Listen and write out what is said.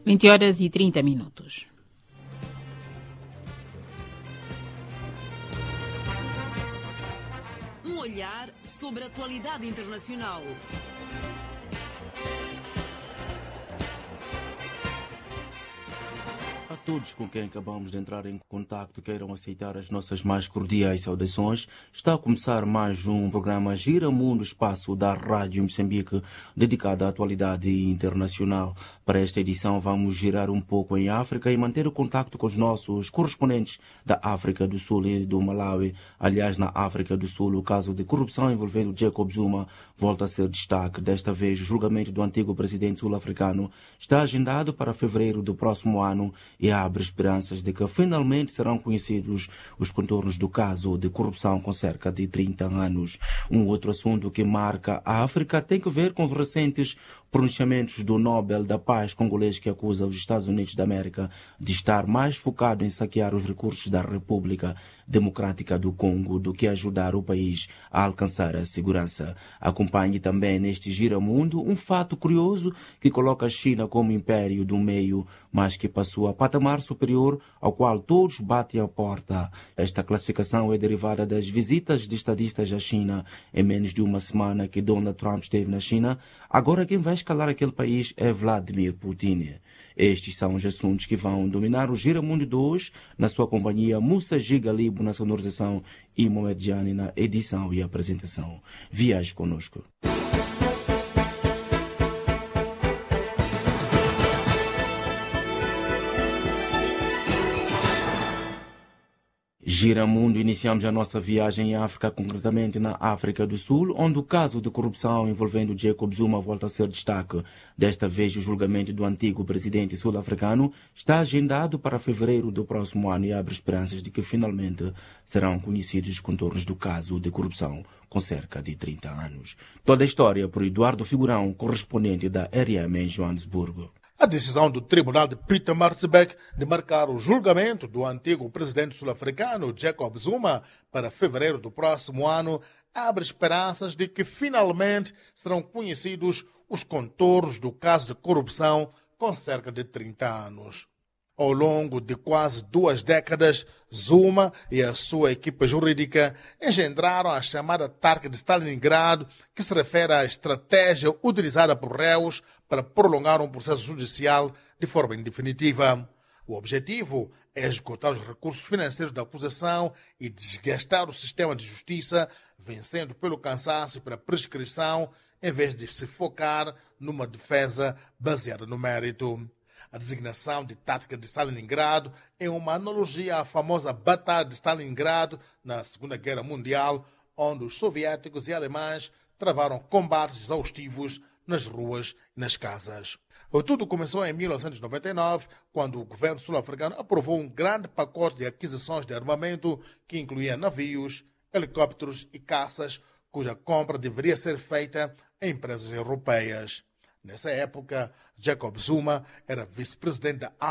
20h30. Um olhar sobre a atualidade internacional. A todos com quem acabamos de entrar em contacto queiram aceitar as nossas mais cordiais saudações. Está a começar mais um programa Gira Mundo Espaço da Rádio Moçambique, dedicado à atualidade internacional. Para esta edição vamos girar um pouco em África e manter o contacto com os nossos correspondentes da África do Sul e do Malawi. Aliás, na África do Sul, o caso de corrupção envolvendo Jacob Zuma volta a ser destaque. Desta vez, o julgamento do antigo presidente sul-africano está agendado para fevereiro do próximo ano e abre esperanças de que finalmente serão conhecidos os contornos do caso de corrupção com cerca de 30 anos. Um outro assunto que marca a África tem que ver com os recentes pronunciamentos do Nobel da Paz congolês, que acusa os Estados Unidos da América de estar mais focado em saquear os recursos da República Democrática do Congo do que ajudar o país a alcançar a segurança. Acompanhe também neste Gira Mundo um fato curioso que coloca a China como império do meio, mas que passou a patamar superior ao qual todos batem a porta. Esta classificação é derivada das visitas de estadistas à China em menos de uma semana que Donald Trump esteve na China. Agora quem vai escalar aquele país é Vladimir Putin. Estes são os assuntos que vão dominar o Gira Mundo de hoje, na sua companhia Musa Gigalibo na sonorização e Mohamed Jani na edição e apresentação. Viaje conosco. Gira Mundo, iniciamos a nossa viagem em África, concretamente na África do Sul, onde o caso de corrupção envolvendo Jacob Zuma volta a ser destaque. Desta vez, o julgamento do antigo presidente sul-africano está agendado para fevereiro do próximo ano e abre esperanças de que finalmente serão conhecidos os contornos do caso de corrupção com cerca de 30 anos. Toda a história por Eduardo Figurão, correspondente da RM em Joanesburgo. A decisão do Tribunal de Pietermaritzburg de marcar o julgamento do antigo presidente sul-africano Jacob Zuma para fevereiro do próximo ano abre esperanças de que finalmente serão conhecidos os contornos do caso de corrupção com cerca de 30 anos. Ao longo de quase 2 décadas, Zuma e a sua equipe jurídica engendraram a chamada Tática de Stalingrado, que se refere à estratégia utilizada por réus para prolongar um processo judicial de forma indefinitiva. O objetivo é esgotar os recursos financeiros da acusação e desgastar o sistema de justiça, vencendo pelo cansaço e pela prescrição, em vez de se focar numa defesa baseada no mérito. A designação de Tática de Stalingrado é uma analogia à famosa Batalha de Stalingrado na Segunda Guerra Mundial, onde os soviéticos e alemães travaram combates exaustivos nas ruas e nas casas. Tudo começou em 1999, quando o governo sul-africano aprovou um grande pacote de aquisições de armamento que incluía navios, helicópteros e caças, cuja compra deveria ser feita em empresas europeias. Nessa época, Jacob Zuma era vice-presidente da